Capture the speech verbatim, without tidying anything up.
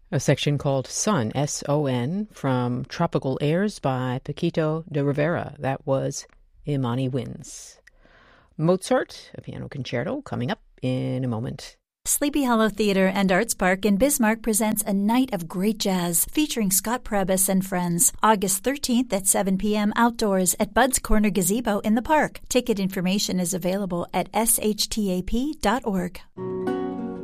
A section called Son, S O N, from Tropical Airs by Paquito de Rivera. That was Imani Wins. Mozart, a piano concerto, coming up in a moment. Sleepy Hollow Theater and Arts Park in Bismarck presents a night of great jazz featuring Scott Prebis and friends. August thirteenth at seven p.m. outdoors at Bud's Corner Gazebo in the park. Ticket information is available at s h t a p dot org.